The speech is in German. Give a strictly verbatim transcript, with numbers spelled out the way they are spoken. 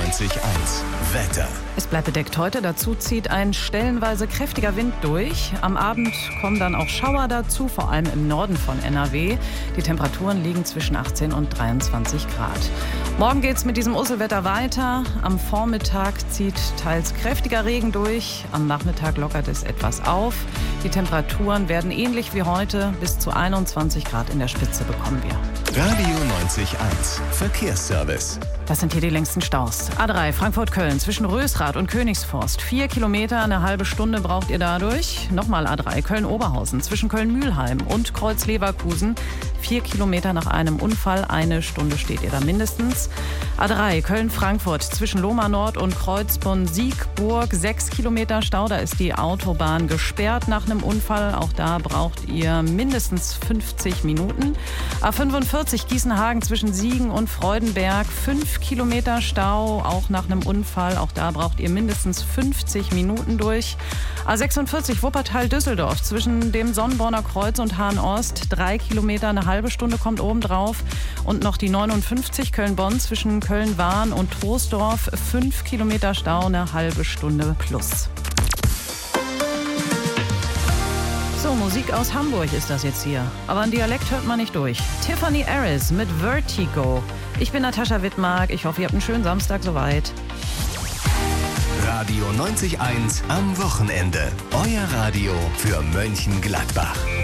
neunzig Komma eins. Wetter. Es bleibt bedeckt heute, dazu zieht ein stellenweise kräftiger Wind durch. Am Abend kommen dann auch Schauer dazu, vor allem im Norden von N R W. Die Temperaturen liegen zwischen achtzehn und dreiundzwanzig Grad. Morgen geht's mit diesem Usselwetter weiter. Am Vormittag zieht teils kräftiger Regen durch. Am Nachmittag lockert es etwas auf. Die Temperaturen werden ähnlich wie heute, bis zu einundzwanzig Grad in der Spitze bekommen wir. Radio neunzig Komma eins. Verkehrsservice. Das sind hier die längsten Staus. A drei Frankfurt-Köln zwischen Rösrath und Königsforst. Vier Kilometer, eine halbe Stunde braucht ihr dadurch. Nochmal A drei Köln-Oberhausen zwischen Köln-Mühlheim und Kreuz-Leverkusen. Vier Kilometer nach einem Unfall, eine Stunde steht ihr da mindestens. A drei Köln-Frankfurt zwischen Lohmar Nord und Kreuzborn-Siegburg. Sechs Kilometer Stau, da ist die Autobahn gesperrt nach einem Unfall. Auch da braucht ihr mindestens fünfzig Minuten. A fünfundvierzig Gießenhagen zwischen Siegen und Freudenberg. Fünf Kilometer Stau, auch nach einem Unfall. Auch da braucht ihr mindestens fünfzig Minuten durch. A sechsundvierzig Wuppertal-Düsseldorf zwischen dem Sonnenborner Kreuz und Hahn-Ost. Drei Kilometer, eine halbe Stunde kommt obendrauf. Und noch die neunundfünfzig Köln-Bonn zwischen Köln-Wahn und Troisdorf. Fünf Kilometer Stau, eine halbe Stunde plus. So, Musik aus Hamburg ist das jetzt hier. Aber ein Dialekt hört man nicht durch. Tiffany Harris mit Vertigo. Ich bin Natascha Wittmark. Ich hoffe, ihr habt einen schönen Samstag soweit. Radio neunzig Komma eins am Wochenende. Euer Radio für Mönchengladbach.